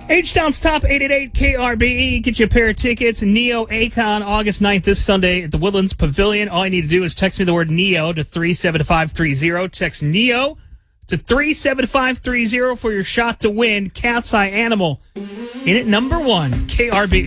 H-Town's Top 888 KRBE. Get you a pair of tickets. Neo Akon, August 9th, this Sunday at the Woodlands Pavilion. All you need to do is text me the word Neo to 37530. Text Neo to 37530 for your shot to win Cat's Eye Animal. In at number 1, KRBE.